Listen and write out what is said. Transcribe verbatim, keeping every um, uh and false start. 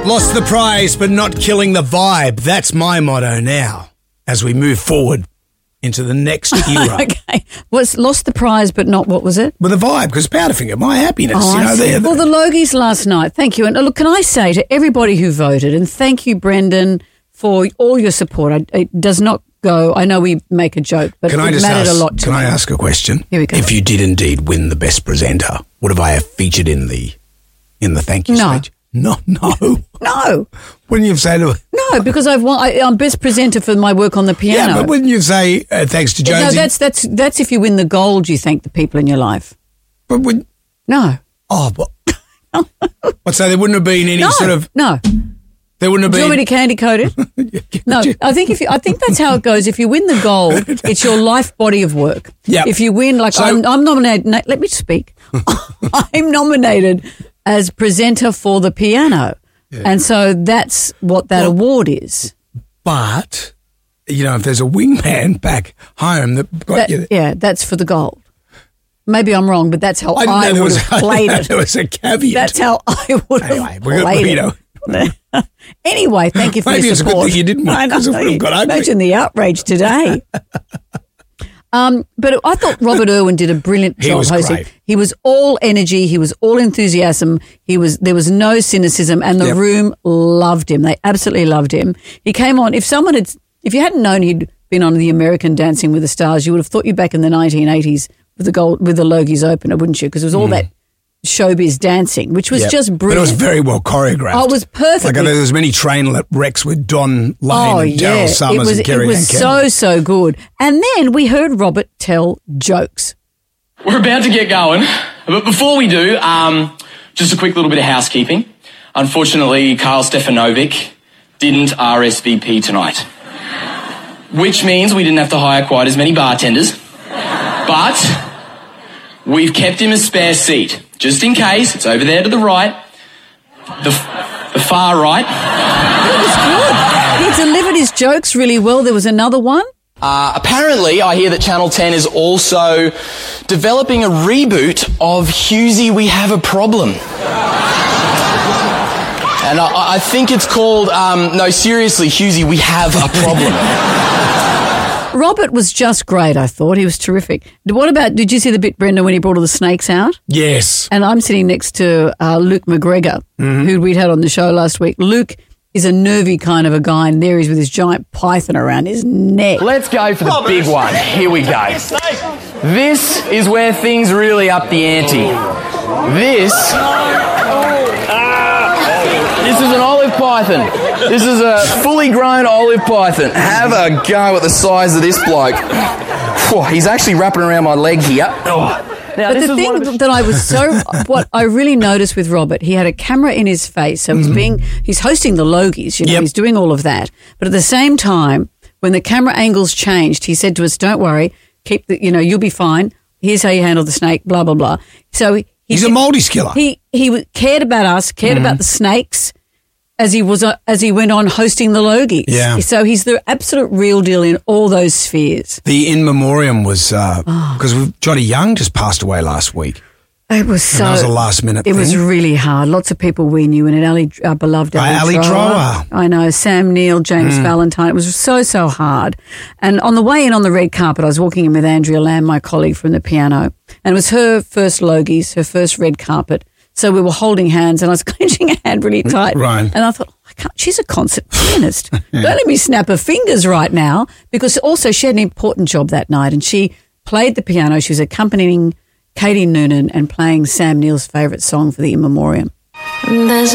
Lost the prize, but not killing the vibe. That's my motto now as we move forward into the next era. Okay. What's lost the prize, but not what was it? Well, the vibe, because Powderfinger, my happiness. Oh, you know, I see. they're, Well, the Logies last night, thank you. And uh, look, can I say to everybody who voted, and thank you, Brendan, for all your support. I, it does not go, I know we make a joke, but Can it I just mattered ask, a lot to Can me. I ask a question? Here we go. If you did indeed win the best presenter, would have I have featured in the in the thank you No. speech? No, no. No. Wouldn't you say to No, because I've won, I, I'm best presenter for my work on the piano. Yeah, but wouldn't you say uh, thanks to Jonesy? No, that's, that's, that's if you win the gold, you thank the people in your life. But would, No. oh, well. What, so there wouldn't have been any No. sort of, No. there wouldn't have Do you want been. me to candy coat it? No, I think if you, I think that's how it goes. If you win the gold, it's your life body of work. Yep. If you win, like So- I'm, I'm nominated. na- Let me speak. I'm nominated as presenter for the piano, and so that's what that Well- award is. But, you know, if there's a wingman back home that got That, you. yeah, that's for the gold. Maybe I'm wrong, but that's how I I, didn't know there would was, have I didn't played know it. there was a caveat. That's how I would have Anyway, we're gonna- played you it. know. Anyway, thank you for Maybe your it's a good support. thing you didn't win, I know. 'cause it would have got ugly. Imagine the outrage today. um, but I thought Robert Irwin did a brilliant He job was hosting. great. He was all energy. He was all enthusiasm. He was there was no cynicism, and the Yep. room loved him. They absolutely loved him. He came on. If someone had, if you hadn't known he'd been on the American Dancing with the Stars, you would have thought you back in the nineteen eighties with the gold with the Logies opener, wouldn't you? Because it was all that showbiz dancing, which was Yep. just But it brilliant. was very well choreographed. Oh, it was perfect. Like there was many train wrecks with Don Lane Oh, and yeah. Daryl Summers it was, and Kerry It was Ann so, Campbell. so good. And then we heard Robert tell jokes. We're about to get going, but before we do, um, just a quick little bit of housekeeping. Unfortunately, Carl Stefanovic didn't R S V P tonight, which means we didn't have to hire quite as many bartenders, but we've kept him a spare seat, just in case. It's over there to the right, the, the far right. It was good. He delivered his jokes really well. There was another one. Uh, apparently, I hear that Channel ten is also developing a reboot of Hughesy, We Have a Problem. And I, I think it's called, um, no, seriously, Hughesy, We Have a Problem. Robert was just great, I thought. He was terrific. What about, did you see the bit, Brenda, when he brought all the snakes out? Yes. And I'm sitting next to uh, Luke McGregor, Mm-hmm. who we'd had on the show last week. Luke is a nervy kind of a guy, and there he is with his giant python around his neck. Let's go for the big one. Here we go. This is where things really up the ante. This... This is an olive python. This is a fully grown olive python. Have a go at the size of this bloke. Whew, he's actually wrapping around my leg here. Oh. Now, But this the is thing one of the- that I was so, what I really noticed with Robert, he had a camera in his face. So he's being, he's hosting the Logies, you know, Yep. he's doing all of that. But at the same time, when the camera angles changed, he said to us, don't worry, keep the, you know, you'll be fine. Here's how you handle the snake, blah, blah, blah. So he, He's a Maltese killer. he, he w- cared about us, cared about the snakes as he was, uh, as he went on hosting the Logies. Yeah. So he's the absolute real deal in all those spheres. The In Memoriam was, Oh. because Johnny Young just passed away last week. It was so. that was a last minute It was thing. really hard. Lots of people we knew in it. Ali, our beloved Ali, Uh, Ali Drower. Drower. I know. Sam Neill, James Valentine. It was so, so hard. And on the way in on the red carpet, I was walking in with Andrea Lamb, my colleague from the piano. And it was her first Logies, her first red carpet. So we were holding hands and I was clenching her hand really tight. Right. And I thought, oh, I can't, she's a concert pianist. Don't let me snap her fingers right now. Because also she had an important job that night and she played the piano. She was accompanying Katie Noonan and playing Sam Neill's favourite song for the In Memoriam. There's